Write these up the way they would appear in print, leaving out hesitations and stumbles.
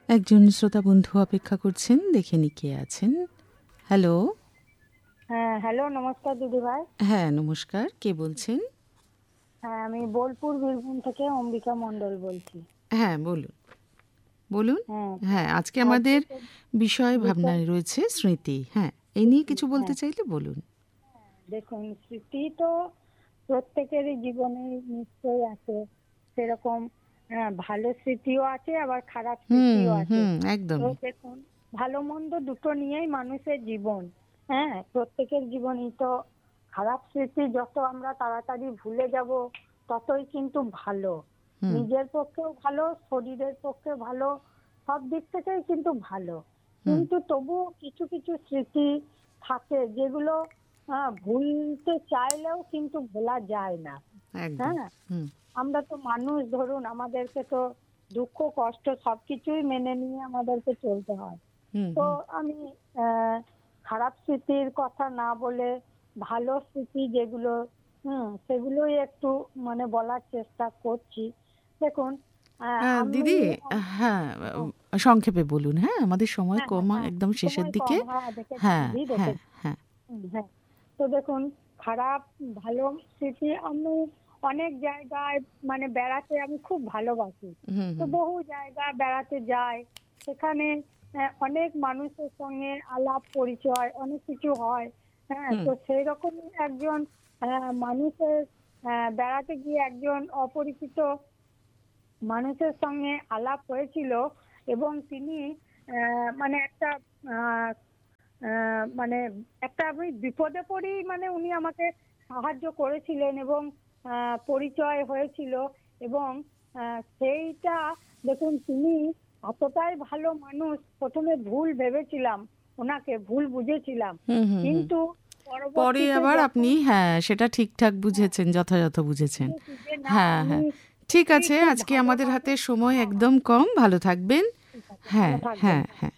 একজন শ্রোতা বন্ধু অপেক্ষা করছেন, দেখে নি কে আছেন। হ্যালো। হ্যাঁ, হ্যালো, নমস্কার দিদি ভাই। হ্যাঁ, নমস্কার। কে বলছেন? হ্যাঁ, আমি বোলপুর বীরভূম থেকে অম্বিকা মণ্ডল বলছি। হ্যাঁ, বলুন বলুন। হ্যাঁ, তো হ্যাঁ, আজকে আজকে আমাদের তো বিষয় বিষয় ভাবনায় রয়েছে স্মৃতি। হ্যাঁ, এই নিয়ে কিছু বলতে হ্যাঁ, চাইলে বলুন। দেখুন, স্মৃতি তো প্রত্যেকেরই জীবনে নিশ্চয়ই আছে। সেরকম ভালো স্মৃতিও আছে, আবার খারাপ হুম স্মৃতিও আছে। হুম, তো একদমই। দেখুন, ভালো মন্দ দুটো নিয়েই মানুষের জীবন। হ্যাঁ, প্রত্যেকের জীবনই তো। খারাপ স্মৃতি যত আমরা তাড়াতাড়ি ভুলে যাব, ততই কিন্তু ভালো। হুম নিজের পক্ষেও ভালো, শরীরের পক্ষে ভালো, সব দিক থেকেই কিন্তু ভালো। হুম, কিন্তু তবুও কিছু কিছু স্মৃতি থাকে যেগুলো ভুলতে চাইলেও কিন্তু ভোলা যায় না। একদম। হ্যাঁ, হুম আমরা তো মানুষ, ধরুন আমাদেরকে তো দুঃখ কষ্ট সবকিছুই মেনে নিয়ে আমাদেরকে চলতে হয়। হুম তো হুম আমি আহ, খারাপ স্মৃতির কথা না বলে ভালো স্মৃতি যেগুলো, সেগুলোই একটু মানে বলার চেষ্টা করছি। দেখুন, আমি দিদি, হ্যাঁ, হ্যাঁ, সংক্ষেপে বলুন। হ্যাঁ, আমাদের সময় হ্যাঁ, হ্যাঁ, কম, হ্যাঁ, একদম শেষের সময় দিকে। কম, হ্যাঁ দেখেছি হ্যাঁ দিদি, হ্যাঁ দেখেছি। হ্যাঁ। হ্যাঁ, তো দেখুন, খারাপ ভালো স্মৃতি, আমি অনেক জায়গায় মানে বেড়াতে আমি খুব ভালোবাসি। হুম তো হুম বহু জায়গা বেড়াতে যাই, সেখানে অনেক মানুষের সঙ্গে আলাপ পরিচয় অনেক কিছু হয়। হ্যাঁ, হুম তো সেই রকমই একজন মানুষের বেড়াতে গিয়ে একজন অপরিচিত মানুষের সঙ্গে আলাপ হয়েছিল, এবং তিনি মানে একটা আহ, মানে একটা আমি বিপদে পড়ি, মানে উনি আমাকে সাহায্য করেছিলেন এবং পরিচয় হয়েছিল। এবং সেইটা দেখুন, তিনি এতটাই ভালো মানুষ, প্রথমে ভুল ভেবেছিলাম, ওনাকে ভুল বুঝেছিলাম, হুম হুম হুম। কিন্তু পরে পরবর্তীতে আবার আপনি, যখন হ্যাঁ, সেটা ঠিকঠাক হ্যাঁ, বুঝেছেন, যথাযথ বুঝেছেন। বুঝেছি যে না, হ্যাঁ উনি হ্যাঁ, ঠিক সত্যিই আছে। খুব আজকে ভালো আমাদের হাতে মানুষ। সময় হ্যাঁ, হ্যাঁ, একদম কম, ভালো থাকবেন। ঠিক আছে, ভালো হ্যাঁ থাকবেন। হ্যাঁ হ্যাঁ।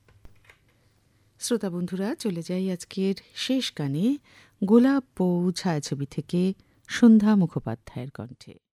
শ্রোতা বন্ধুরা, চলে যাই আজকের শেষ গানে, গোলাপ বউ ছায়াছবি থেকে সন্ধ্যা মুখোপাধ্যায়ের কণ্ঠে।